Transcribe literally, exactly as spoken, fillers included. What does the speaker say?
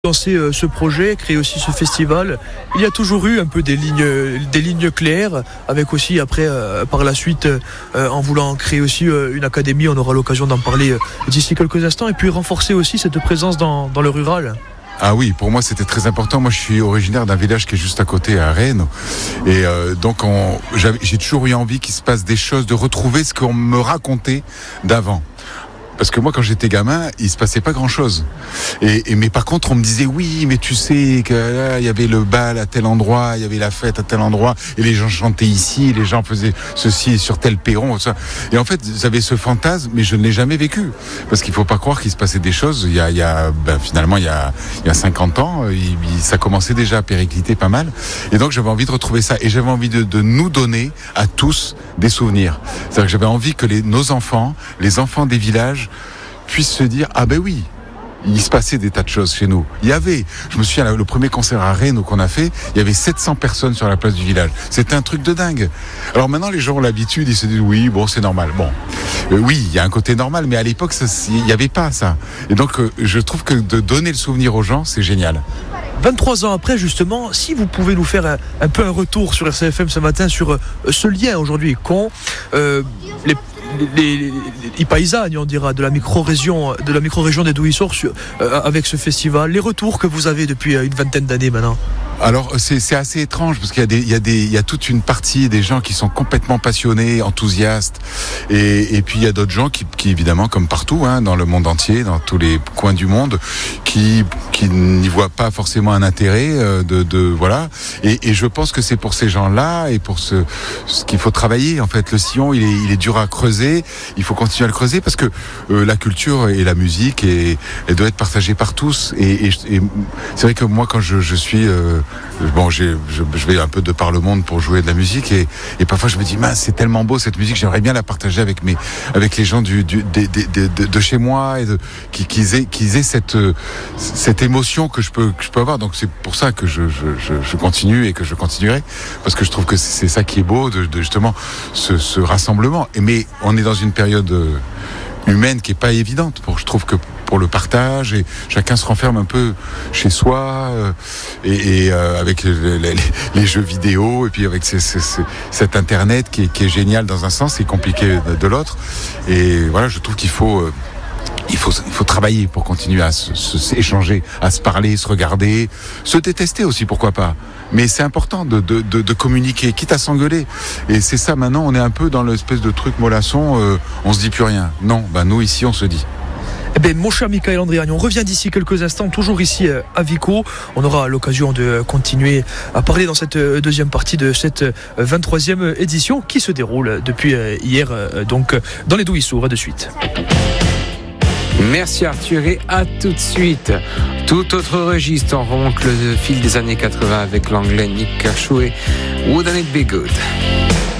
Lancer euh, ce projet, créer aussi ce festival, il y a toujours eu un peu des lignes, des lignes claires, avec aussi après, euh, par la suite, euh, en voulant créer aussi euh, une académie, on aura l'occasion d'en parler euh, d'ici quelques instants, et puis renforcer aussi cette présence dans, dans le rural. Ah oui, pour moi c'était très important. Moi je suis originaire d'un village qui est juste à côté, à Rennes. Et euh, donc on, j'ai toujours eu envie qu'il se passe des choses, de retrouver ce qu'on me racontait d'avant. Parce que moi, quand j'étais gamin, il se passait pas grand-chose. Et, et mais par contre, on me disait oui, mais tu sais que là, il y avait le bal à tel endroit, il y avait la fête à tel endroit, et les gens chantaient ici, les gens faisaient ceci sur tel perron. Ça. Et en fait, j'avais ce fantasme, mais je ne l'ai jamais vécu, parce qu'il faut pas croire qu'il se passait des choses. Il y a, il y a ben, finalement, il y a, il y a cinquante ans, il, il, ça commençait déjà à péricliter pas mal. Et donc, j'avais envie de retrouver ça, et j'avais envie de, de nous donner à tous des souvenirs. C'est-à-dire que j'avais envie que les, nos enfants, les enfants des villages, puissent se dire ah ben oui, il se passait des tas de choses chez nous. Il y avait, je me souviens, le premier concert à Rennes qu'on a fait, il y avait sept cents personnes sur la place du village. C'était un truc de dingue. Alors maintenant les gens ont l'habitude, ils se disent oui, bon c'est normal. Bon, euh, oui, il y a un côté normal, mais à l'époque ça, il n'y avait pas ça. Et donc euh, je trouve que de donner le souvenir aux gens, c'est génial. vingt-trois ans après, justement, si vous pouvez nous faire un, un peu un retour sur R C F M ce matin sur euh, ce lien aujourd'hui qu'ont euh, les Les, les, les paysannes, on dira, de la micro-région, de la micro-région des Douy-Sors euh, avec ce festival, les retours que vous avez depuis une vingtaine d'années maintenant. Alors c'est, c'est assez étrange parce qu'il y a des, il y a des, il y a toute une partie des gens qui sont complètement passionnés, enthousiastes, et, et puis il y a d'autres gens qui, qui évidemment, comme partout, hein, dans le monde entier, dans tous les coins du monde, qui, qui n'y voient pas forcément un intérêt euh, de, de, voilà. Et, et je pense que c'est pour ces gens-là et pour ce, ce qu'il faut travailler. En fait, le sillon, il est, il est dur à creuser. Il faut continuer à le creuser parce que euh, la culture et la musique, et, elle doit être partagée par tous. Et, et, et c'est vrai que moi, quand je, je suis euh, Bon, j'ai, je, je vais un peu de par le monde pour jouer de la musique, et, et parfois je me dis, mince, c'est tellement beau cette musique, j'aimerais bien la partager avec mes, avec les gens du, du, de, de, de, de chez moi, et de, qui, qu'ils aient, qu'ils aient cette, cette émotion que je peux, que je peux avoir. Donc c'est pour ça que je, je, je, je continue et que je continuerai, parce que je trouve que c'est ça qui est beau, de, de justement ce, ce rassemblement. Et, mais on est dans une période humaine qui est pas évidente. Pour, je trouve que pour le partage, et chacun se renferme un peu chez soi, euh, et, et euh, avec les, les, les jeux vidéo, et puis avec ces, ces, ces, cet internet qui est, qui est génial dans un sens et compliqué de, de l'autre. Et voilà, je trouve qu'il faut euh, il faut il faut travailler pour continuer à se, se échanger, à se parler, se regarder, se détester aussi, pourquoi pas. Mais c'est important de, de, de, de communiquer, quitte à s'engueuler. Et c'est ça, maintenant, on est un peu dans l'espèce de truc mollasson, euh, on se dit plus rien. Non, ben nous ici, on se dit. Eh bien, mon cher Michael Andriani, on revient d'ici quelques instants, toujours ici à Vico. On aura l'occasion de continuer à parler dans cette deuxième partie de cette vingt-troisième édition qui se déroule depuis hier, donc dans les Douy-Sors. À de suite. Merci Arthur, et à tout de suite. Tout autre registre, on remonte le fil des années quatre-vingts avec l'anglais Nick Kershaw et Wouldn't It Be Good.